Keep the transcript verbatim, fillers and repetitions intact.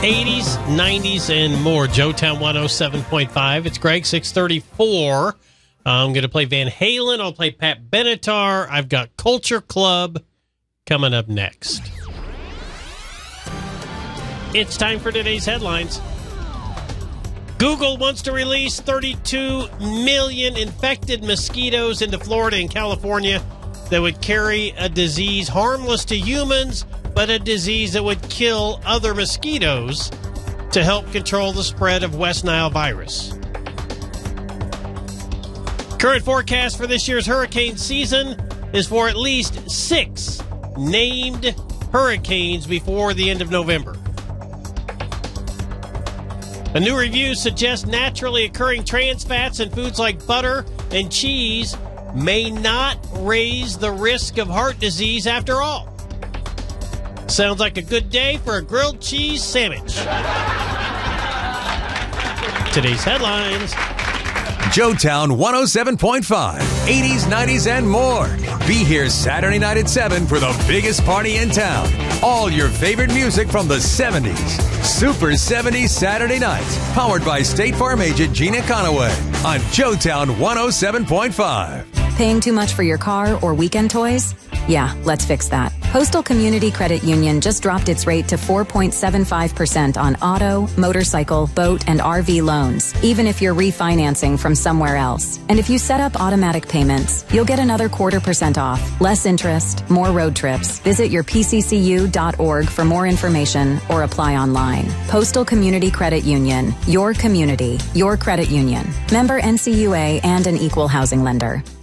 eighties, nineties, and more. Joetown one oh seven point five. It's Greg, six thirty-four. I'm going to play Van Halen. I'll play Pat Benatar. I've got Culture Club coming up next. It's time for today's headlines. Google wants to release thirty-two million infected mosquitoes into Florida and California that would carry a disease harmless to humans, but a disease that would kill other mosquitoes to help control the spread of West Nile virus. Current forecast for this year's hurricane season is for at least six named hurricanes before the end of November. A new review suggests naturally occurring trans fats in foods like butter and cheese may not raise the risk of heart disease after all. Sounds like a good day for a grilled cheese sandwich. Today's headlines. Joetown one oh seven point five, eighties, nineties, and more. Be here Saturday night at seven for the biggest party in town. All your favorite music from the seventies. Super seventies Saturday nights. Powered by State Farm agent Gina Conaway on Joetown one oh seven point five. Paying too much for your car or weekend toys? Yeah, let's fix that. Postal Community Credit Union just dropped its rate to four point seven five percent on auto, motorcycle, boat, and R V loans, even if you're refinancing from somewhere else. And if you set up automatic payments, you'll get another quarter percent off, less interest, more road trips. Visit your P C C U dot org for more information or apply online. Postal Community Credit Union, your community, your credit union. Member N C U A and an equal housing lender.